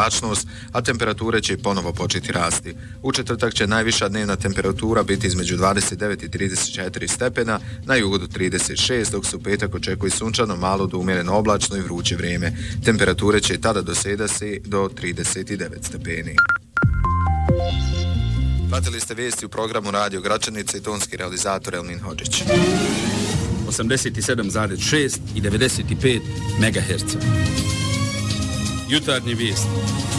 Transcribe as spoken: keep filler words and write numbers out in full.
oblačnost, a temperature će ponovo početi rasti. U četvrtak će najviša dnevna temperatura biti između dvadeset devet i trideset četiri stepena, na jugu do trideset šest, dok se u petak očekuje sunčano, malo do umjereno oblačno i vruće vrijeme. Temperature će i tada dosegati do trideset devet stepeni. Pratili ste vijesti u programu Radio Gračanica i tonski realizator Elmin Hodžić. osamdeset sedam zarez šest i devedeset pet megaherca. Jutarnje vijesti.